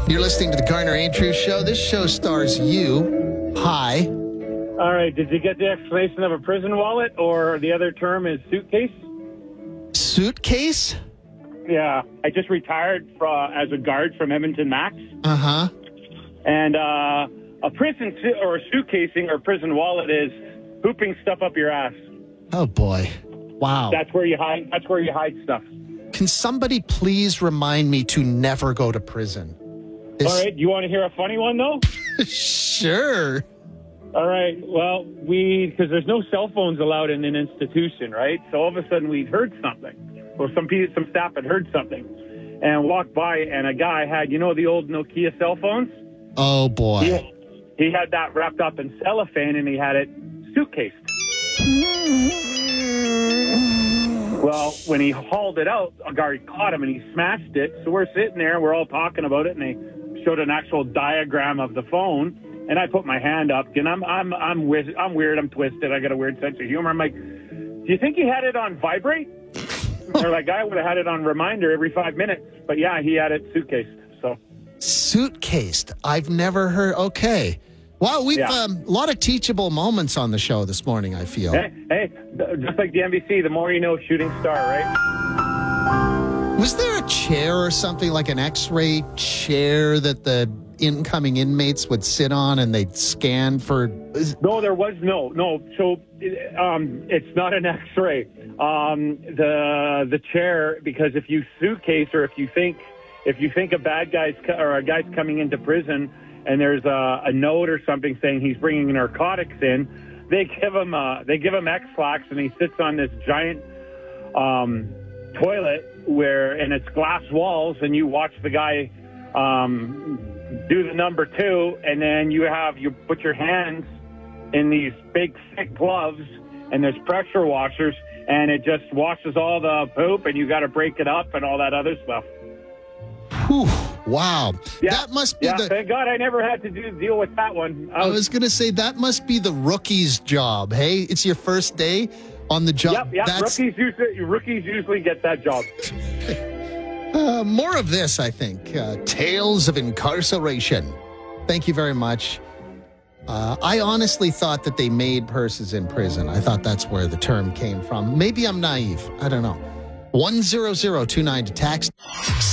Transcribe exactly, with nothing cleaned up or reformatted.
You're listening to the Garner Andrews Show. This show stars you. Hi. All right. Did you get the explanation of a prison wallet, or the other term is suitcase? Suitcase? Yeah. I just retired from, as a guard from Edmonton Max. Uh-huh. And uh, a prison su- or suitcasing or prison wallet is hooping stuff up your ass. Oh, boy. Wow. That's where you hide. That's where you hide stuff. Can somebody please remind me to never go to prison? This... All right. You want to hear a funny one, though? Sure. All right. Well, we, because there's no cell phones allowed in an institution, right? So all of a sudden we heard something. Well, some people, some staff had heard something and walked by, and a guy had, you know, the old Nokia cell phones? Oh, boy. He, he had that wrapped up in cellophane, and he had it suitcased. Well, when he hauled it out, a guard caught him, and he smashed it. So we're sitting there, we're all talking about it, and they showed an actual diagram of the phone. And I put my hand up, and I'm I'm I'm wiz- I'm weird, I'm twisted, I got a weird sense of humor. I'm like, do you think he had it on vibrate? They're like, I would have had it on reminder every five minutes. But yeah, he had it suitcased. So suitcased. I've never heard. Okay. Wow, we've yeah. um, a lot of teachable moments on the show this morning, I feel. Hey, hey, just like the N B C, the more you know, shooting star, right? Was there a chair or something, like an X-ray chair that the incoming inmates would sit on and they'd scan for? No, there was no, no. So um, it's not an X-ray. Um, the the chair, because if you suitcase or if you think if you think a bad guy's co- or a guy's coming into prison and there's a, a note or something saying he's bringing narcotics in, they give him uh, they give him X-Lax, and he sits on this giant um, toilet where and it's glass walls, and you watch the guy um, do the number two, and then you have you put your hands in these big thick gloves, and there's pressure washers, and it just washes all the poop, and you got to break it up and all that other stuff. Whew, wow. Yeah, that must be yeah, the... Thank God I never had to do, deal with that one. I I was, was going to say, that must be the rookie's job. Hey, it's your first day on the job. Yep, yep. That's... Rookies, usually, rookies usually get that job. uh, more of this, I think. Uh, Tales of Incarceration. Thank you very much. Uh, I honestly thought that they made purses in prison. I thought that's where the term came from. Maybe I'm naive. I don't know. one zero zero two nine to text.